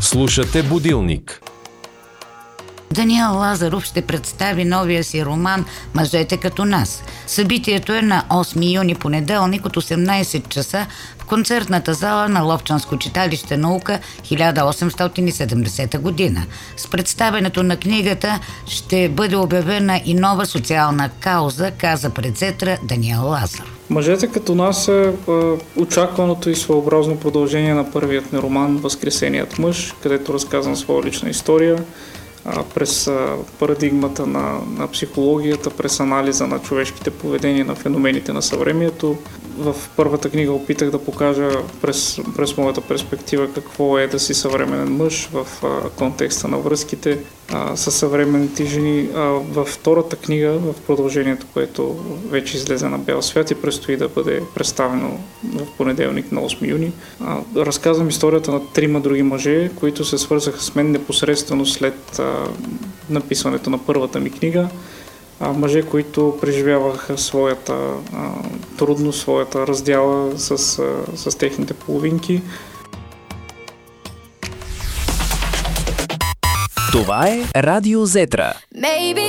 Слушате Будилник. Даниел Лазаров ще представи новия си роман «Мъжете като нас». Събитието е на 8 юни, понеделник от 18 часа в концертната зала на Ловчанско читалище «Наука» 1870 година. С представенето на книгата ще бъде обявена и нова социална кауза, каза председател Даниел Лазаров. Мъжете като нас е очакваното и своеобразно продължение на първият ми роман «Възкресеният мъж», където разказвам своя лична история през парадигмата на психологията, през анализа на човешките поведения, на феномените на съвремието. В първата книга опитах да покажа през моята перспектива какво е да си съвременен мъж в контекста на връзките с съвременните жени. Във втората книга, в продължението, което вече излезе на бял свят и предстои да бъде представено в понеделник на 8 юни, разказвам историята на 3 други мъже, които се свързаха с мен непосредствено след написването на първата ми книга. Мъже, които преживяваха своята трудност, своята раздяла с техните половинки. Това е Радио Зетра.